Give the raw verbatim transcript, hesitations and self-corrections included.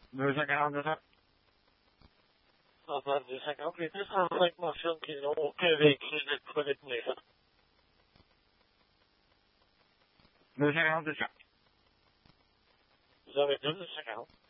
deux cent quarante-deux. Entendu, cinquante, les deux cent cinq mentionnent qu'ils n'ont aucun véhicule de produit naissant. deux cent quarante-deux. Vous avez deux deux cent quarante.